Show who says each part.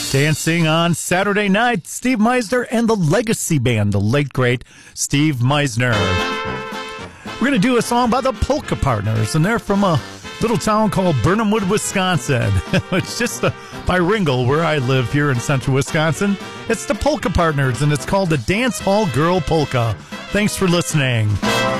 Speaker 1: Dancing on Saturday night, Steve Meisner and the Legacy Band, the late, great Steve Meisner. We're going to do a song by the Polka Partners, and they're from a little town called Burnhamwood, Wisconsin. It's just by Ringgold, where I live here in central Wisconsin. It's the Polka Partners, and it's called the Dance Hall Girl Polka. Thanks for listening.